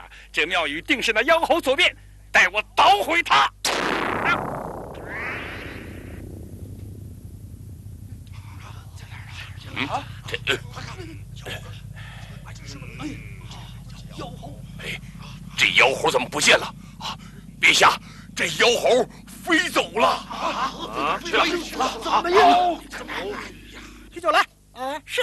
这庙宇定是那妖猴所变，待我捣毁他。 这妖猴怎么不见了？啊，陛下，这妖猴飞走了！ 怎么样？ 啤酒来。是。